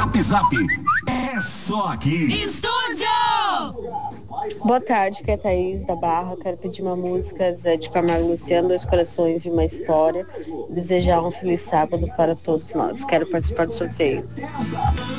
Zap Zap. É só aqui. Estúdio! Boa tarde, que é a Thaís da Barra. Quero pedir uma música Zé de Camargo e Luciano, Dois Corações e uma História. Desejar um feliz sábado para todos nós. Quero participar do sorteio.